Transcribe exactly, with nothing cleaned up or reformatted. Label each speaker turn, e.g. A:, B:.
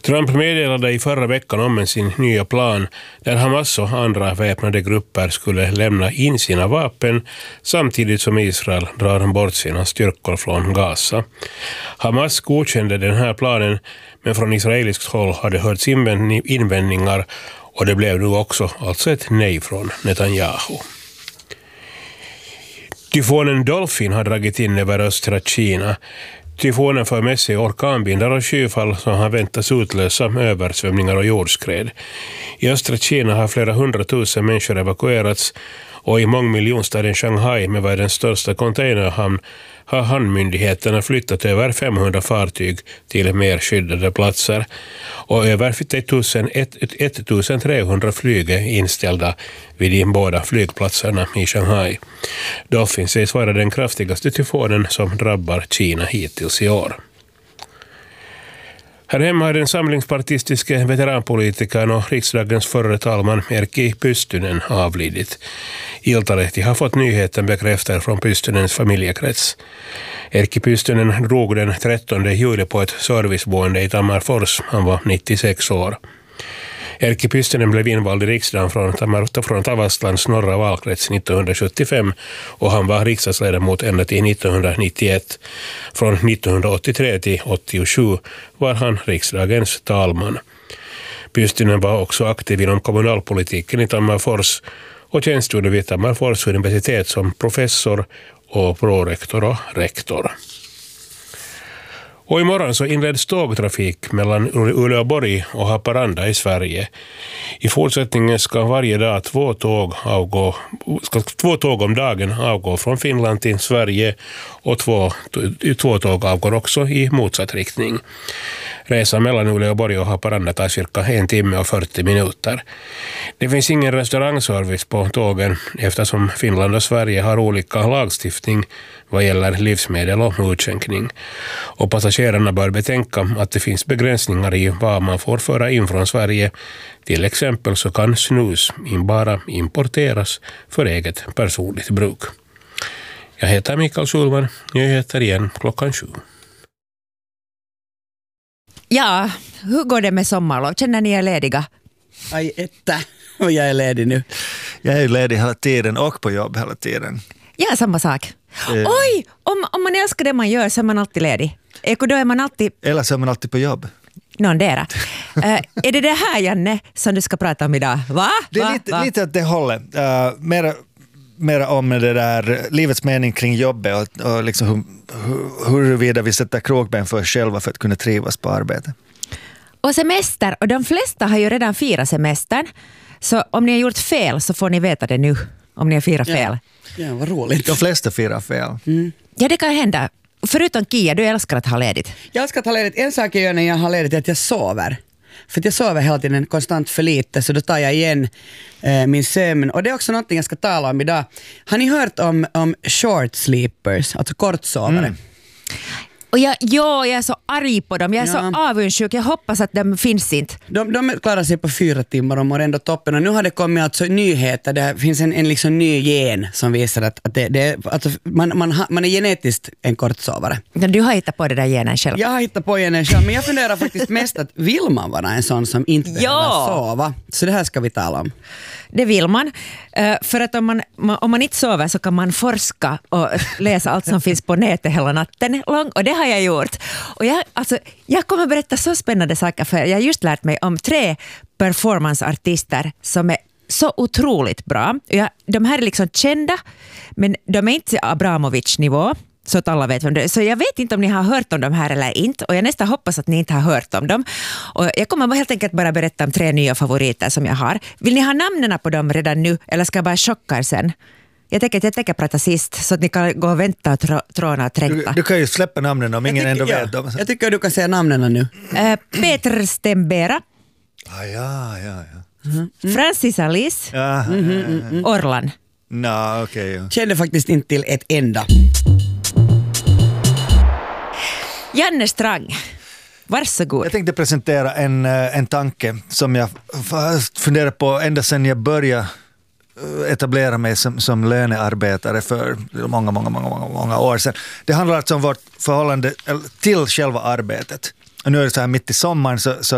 A: Trump meddelade i förra veckan om sin nya plan där Hamas och andra väpnade grupper skulle lämna in sina vapen samtidigt som Israel drar bort sina styrkor från Gaza. Hamas godkände den här planen, men från israeliskt håll hade hörts invändningar och det blev nu också alltså ett nej från Netanyahu. Tyfonen Dolphin har dragit in över östra Kina. Tyfonen för med sig orkanvindar och skyfall som har väntats utlösa översvämningar och jordskred. I östra Kina har flera hundratusen människor evakuerats och i mångmiljonstaden Shanghai med världens största containerhamn har hamnmyndigheterna flyttat över femhundra fartyg till mer skyddade platser och över ettusentrehundra flyg är inställda vid de båda flygplatserna i Shanghai. Dolphin sägs vara den kraftigaste tyfonen som drabbar Kina hittills i år. Här hemma har den samlingspartistiska veteranpolitikern och riksdagens förre talman Erkki Pystynen avlidit. Iltalehti har fått nyheten bekräftad från Pystynens familjekrets. Erkki Pystynen drog den trettonde juli på ett serviceboende i Tammerfors. Han var nittiosex år. Erkki Pystynen blev invald i riksdagen från, från Tavastlands norra valkrets nittonhundrasjuttiofem och han var riksdagsledamot ända till nittonhundranittioett. Från nittonhundraåttiotre till åttiosju var han riksdagens talman. Pystynen var också aktiv inom kommunalpolitiken i Tammerfors och tjänstgjorde vid Tammerfors universitet som professor och prorektor och rektor. Och imorgon så inleds tågtrafik mellan Uleåborg och Haparanda i Sverige. I fortsättningen ska varje dag två tåg, avgå, ska två tåg om dagen avgå från Finland till Sverige och två, två tåg avgår också i motsatt riktning. Resan mellan Uleåborg och Haparanda tar cirka en timme och fyrtio minuter. Det finns ingen restaurangservice på tågen eftersom Finland och Sverige har olika lagstiftning vad gäller livsmedel och utskänkning. Och passagerarna bör betänka att det finns begränsningar i vad man får föra in från Sverige. Till exempel så kan snus bara importeras för eget personligt bruk. Jag heter Mikael Schulman. Jag heter igen klockan sju.
B: Ja, hur går det med sommarlov? Känner ni er lediga?
C: Aj, etta. Och jag är ledig nu.
D: Jag är ledig hela tiden och på jobb hela tiden.
B: Ja, samma sak. Eh. Oj, om, om man älskar det man gör så är man alltid ledig. Eko, då är man alltid...
D: Eller så är man alltid på jobb.
B: Någondera. uh, är det det här, Janne, som du ska prata om idag? Va?
D: Det är
B: Va?
D: lite,
B: Va?
D: lite åt det hållet. Uh, mer, mer om det där livets mening kring jobbet och, och liksom hur, hur, huruvida vi sätter krokben för oss själva för att kunna trivas på arbetet.
B: Och semester, och de flesta har ju redan firat semestern. Så om ni har gjort fel så får ni veta det nu, om ni har firat fel.
C: Ja, ja vad roligt.
D: De flesta firar fel.
C: Mm.
B: Ja, det kan hända. Förutom Kia, du älskar att ha ledigt.
C: Jag älskar att ha ledigt. En sak jag gör när jag har ledigt är att jag sover. För att jag sover hela tiden konstant för lite, så då tar jag igen eh, min sömn. Och det är också något jag ska tala om idag. Har ni hört om, om short sleepers, alltså kortsovare? Mm.
B: Och jag, ja, jag är så arg på dem. Jag är
C: ja.
B: så avundsjuk. Jag hoppas att de finns inte.
C: De, de klarar sig på fyra timmar och mår ändå toppen. Och nu har det kommit alltså nyheter. Det finns en, en liksom ny gen som visar att, att det, det, alltså man, man, ha, man är genetiskt en kortsovare.
B: Du har hittat på det där genen själv.
C: Jag har hittat på genen själv. Men jag funderar faktiskt mest att vill man vara en sån som inte behöver
B: ja.
C: sova? Så det här ska vi tala om.
B: Det vill man. Uh, för att om man, om man inte sover så kan man forska och läsa allt som finns på nätet hela natten lång. Och det har jag gjort. Och jag, alltså, jag kommer att berätta så spännande saker, för jag har just lärt mig om tre performanceartister som är så otroligt bra. Jag, de här är liksom kända, men de är inte Abramovic-nivå, så att alla vet vem det är. Så jag vet inte om ni har hört om dem här eller inte, och jag nästan hoppas att ni inte har hört om dem. Och jag kommer helt enkelt bara berätta om tre nya favoriter som jag har. Vill ni ha namnen på dem redan nu, eller ska jag bara chocka er sen? Jag tänker att jag tänker prata sist, så att ni kan gå och vänta och trå, tråna och trängta.
D: Du, du kan ju släppa namnen om ingen
C: tycker,
D: ändå
C: ja,
D: vet dem.
C: Jag tycker att du kan säga namnen nu.
B: Uh, Peter Stembera.
D: Ah, ja, ja, ja.
B: Mm. Francis Alice.
D: Ja,
B: mm-hmm, mm, mm. Orlan.
D: No, okay, ja.
C: Kände faktiskt inte till ett enda.
B: Janne Strang. Varsågod.
D: Jag tänkte presentera en, en tanke som jag funderar på ända sedan jag började etablera mig som, som lönearbetare för många, många, många, många, många år sedan. Det handlar alltså om vårt förhållande till själva arbetet. Och nu är det så här mitt i sommaren så, så